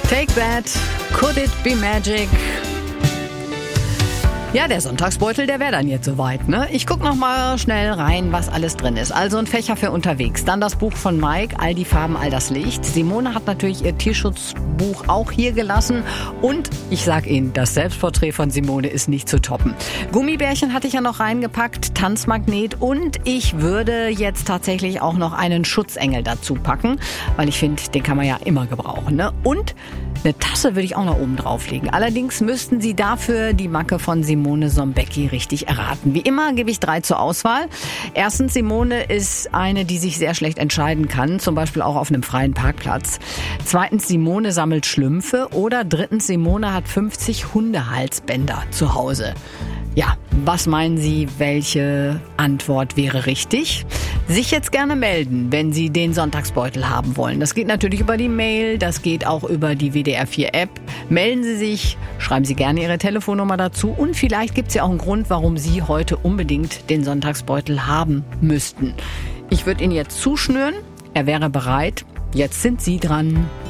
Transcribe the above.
Take that, could it be magic? Ja, der Sonntagsbeutel, der wäre dann jetzt soweit, ne? Ich guck noch mal schnell rein, was alles drin ist. Also ein Fächer für unterwegs. Dann das Buch von Mike, All die Farben, all das Licht. Simone hat natürlich ihr Tierschutzbuch auch hier gelassen. Und ich sag Ihnen, das Selbstporträt von Simone ist nicht zu toppen. Gummibärchen hatte ich ja noch reingepackt, Tanzmagnet. Und ich würde jetzt tatsächlich auch noch einen Schutzengel dazu packen. Weil ich finde, den kann man ja immer gebrauchen, ne? Und eine Tasse würde ich auch noch oben drauflegen. Allerdings müssten Sie dafür die Macke von Simone Sombecki richtig erraten. Wie immer gebe ich 3 zur Auswahl. Erstens, Simone ist eine, die sich sehr schlecht entscheiden kann, zum Beispiel auch auf einem freien Parkplatz. Zweitens, Simone sammelt Schlümpfe. Oder drittens, Simone hat 50 Hundehalsbänder zu Hause. Ja, was meinen Sie, welche Antwort wäre richtig? Sich jetzt gerne melden, wenn Sie den Sonntagsbeutel haben wollen. Das geht natürlich über die Mail, das geht auch über die WDR 4 App. Melden Sie sich, schreiben Sie gerne Ihre Telefonnummer dazu und vielleicht gibt es ja auch einen Grund, warum Sie heute unbedingt den Sonntagsbeutel haben müssten. Ich würde ihn jetzt zuschnüren, er wäre bereit. Jetzt sind Sie dran.